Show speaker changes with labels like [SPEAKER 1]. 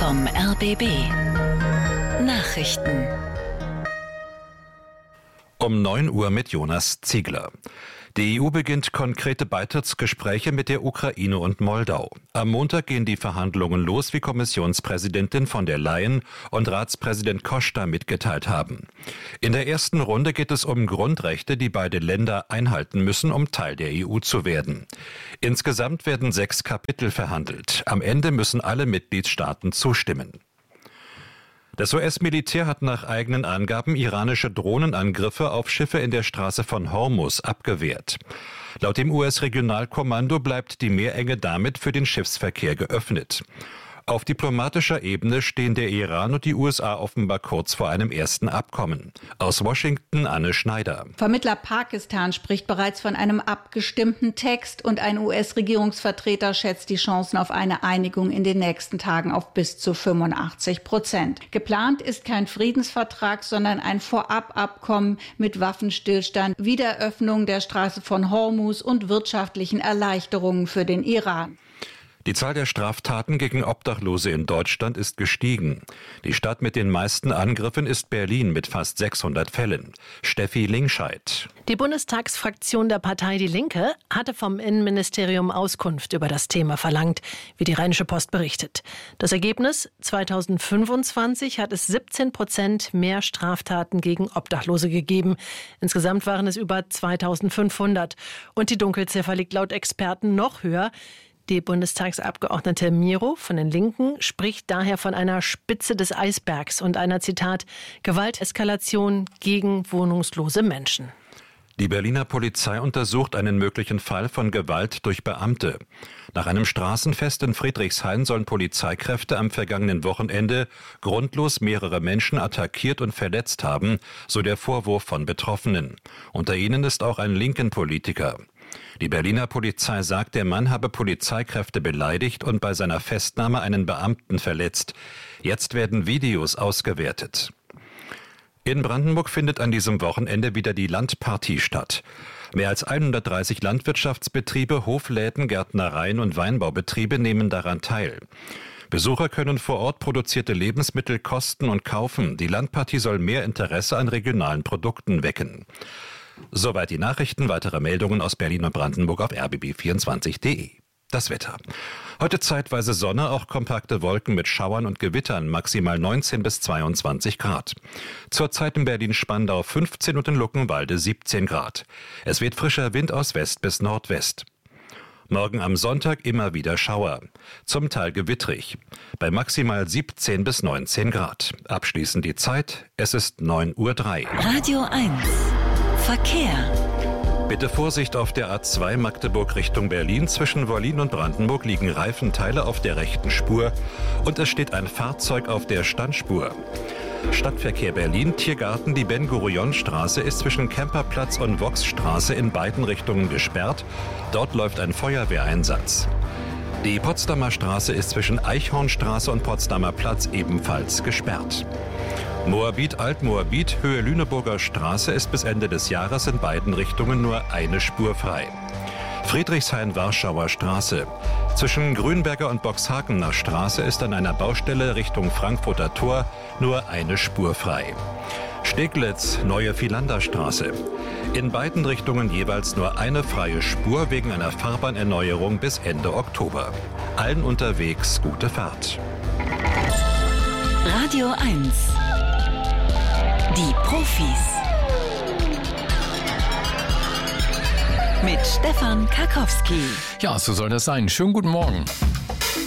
[SPEAKER 1] vom RBB. Nachrichten.
[SPEAKER 2] Um 9 Uhr mit Jonas Ziegler. Die EU beginnt konkrete Beitrittsgespräche mit der Ukraine und Moldau. Am Montag gehen die Verhandlungen los, wie Kommissionspräsidentin von der Leyen und Ratspräsident Costa mitgeteilt haben. In der ersten Runde geht es um Grundrechte, die beide Länder einhalten müssen, um Teil der EU zu werden. Insgesamt werden 6 Kapitel verhandelt. Am Ende müssen alle Mitgliedstaaten zustimmen. Das US-Militär hat nach eigenen Angaben iranische Drohnenangriffe auf Schiffe in der Straße von Hormuz abgewehrt. Laut dem US-Regionalkommando bleibt die Meerenge damit für den Schiffsverkehr geöffnet. Auf diplomatischer Ebene stehen der Iran und die USA offenbar kurz vor einem ersten Abkommen. Aus Washington Anne Schneider.
[SPEAKER 3] Vermittler Pakistan spricht bereits von einem abgestimmten Text und ein US-Regierungsvertreter schätzt die Chancen auf eine Einigung in den nächsten Tagen auf bis zu 85%. Geplant ist kein Friedensvertrag, sondern ein Vorababkommen mit Waffenstillstand, Wiederöffnung der Straße von Hormuz und wirtschaftlichen Erleichterungen für den Iran.
[SPEAKER 2] Die Zahl der Straftaten gegen Obdachlose in Deutschland ist gestiegen. Die Stadt mit den meisten Angriffen ist Berlin mit fast 600 Fällen. Steffi Lingscheid.
[SPEAKER 4] Die Bundestagsfraktion der Partei Die Linke hatte vom Innenministerium Auskunft über das Thema verlangt, wie die Rheinische Post berichtet. Das Ergebnis: 2025 hat es 17% mehr Straftaten gegen Obdachlose gegeben. Insgesamt waren es über 2500. Und die Dunkelziffer liegt laut Experten noch höher. Die Bundestagsabgeordnete Miro von den Linken spricht daher von einer Spitze des Eisbergs und einer, Zitat, Gewalteskalation gegen wohnungslose Menschen.
[SPEAKER 2] Die Berliner Polizei untersucht einen möglichen Fall von Gewalt durch Beamte. Nach einem Straßenfest in Friedrichshain sollen Polizeikräfte am vergangenen Wochenende grundlos mehrere Menschen attackiert und verletzt haben, so der Vorwurf von Betroffenen. Unter ihnen ist auch ein linken Politiker. Die Berliner Polizei sagt, der Mann habe Polizeikräfte beleidigt und bei seiner Festnahme einen Beamten verletzt. Jetzt werden Videos ausgewertet. In Brandenburg findet an diesem Wochenende wieder die Landpartie statt. Mehr als 130 Landwirtschaftsbetriebe, Hofläden, Gärtnereien und Weinbaubetriebe nehmen daran teil. Besucher können vor Ort produzierte Lebensmittel kosten und kaufen. Die Landpartie soll mehr Interesse an regionalen Produkten wecken. Soweit die Nachrichten. Weitere Meldungen aus Berlin und Brandenburg auf rbb24.de. Das Wetter. Heute zeitweise Sonne, auch kompakte Wolken mit Schauern und Gewittern, maximal 19 bis 22 Grad. Zurzeit in Berlin-Spandau 15 und in Luckenwalde 17 Grad. Es weht frischer Wind aus West bis Nordwest. Morgen am Sonntag immer wieder Schauer, zum Teil gewittrig, bei maximal 17 bis 19 Grad. Abschließend die Zeit, es ist 9:03 Uhr.
[SPEAKER 1] Radio 1 Verkehr.
[SPEAKER 2] Bitte Vorsicht auf der A2 Magdeburg Richtung Berlin. Zwischen Wollin und Brandenburg liegen Reifenteile auf der rechten Spur und es steht ein Fahrzeug auf der Standspur. Stadtverkehr Berlin, Tiergarten, die Ben-Gurion-Straße ist zwischen Kemperplatz und Voxstraße in beiden Richtungen gesperrt. Dort läuft ein Feuerwehreinsatz. Die Potsdamer Straße ist zwischen Eichhornstraße und Potsdamer Platz ebenfalls gesperrt. Moabit, Altmoabit, Höhe Lüneburger Straße ist bis Ende des Jahres in beiden Richtungen nur eine Spur frei. Friedrichshain-Warschauer Straße. Zwischen Grünberger und Boxhagener Straße ist an einer Baustelle Richtung Frankfurter Tor nur eine Spur frei. Steglitz, Neue Vielander-Straße. In beiden Richtungen jeweils nur eine freie Spur wegen einer Fahrbahnerneuerung bis Ende Oktober. Allen unterwegs gute Fahrt.
[SPEAKER 1] Radio 1. Die Profis. Mit Stefan Karkowski.
[SPEAKER 5] Ja, so soll das sein. Schönen guten Morgen.